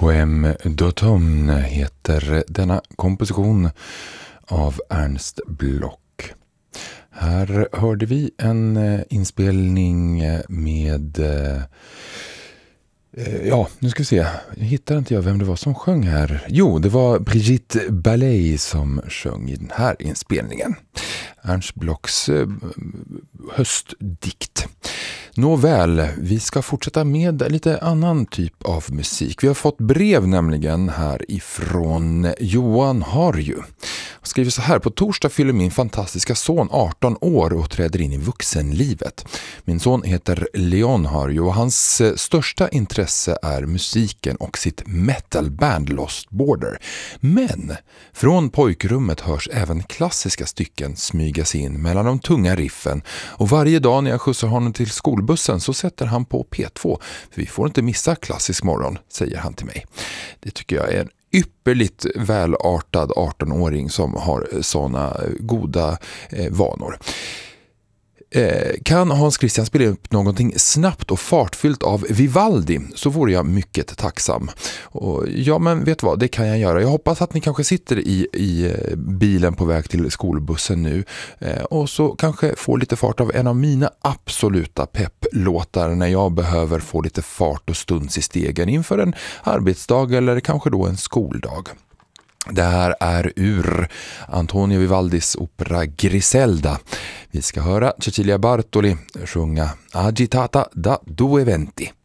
Poème d'automne heter denna komposition av Ernst Bloch. Här hörde vi en inspelning med... nu ska vi se. Jag hittar inte vem det var som sjöng här. Jo, det var Brigitte Balley som sjöng i den här inspelningen. Ernst Blochs höstdikt. Nåväl, vi ska fortsätta med lite annan typ av musik. Vi har fått brev nämligen här ifrån Johan Harju. Han skriver så här: på torsdag fyller min fantastiska son 18 år och träder in i vuxenlivet. Min son heter Leon Harju och hans största intresse är musiken och sitt metalband Lost Border. Men från pojkrummet hörs även klassiska stycken smygas in mellan de tunga riffen, och varje dag när jag skjutsar honom till skolbussen så sätter han på P2, för vi får inte missa klassisk morgon, säger han till mig. Det tycker jag är en ypperligt välartad 18-åring som har såna goda vanor. Kan Hans Christian spela upp någonting snabbt och fartfyllt av Vivaldi, så vore jag mycket tacksam. Och ja, men vet vad, det kan jag göra. Jag hoppas att ni kanske sitter i bilen på väg till skolbussen nu och så kanske får lite fart av en av mina absoluta pepplåtar när jag behöver få lite fart och stuns i stegen inför en arbetsdag eller kanske då en skoldag. Det här är ur Antonio Vivaldis opera Griselda. Vi ska höra Cecilia Bartoli sjunga Agitata da due venti.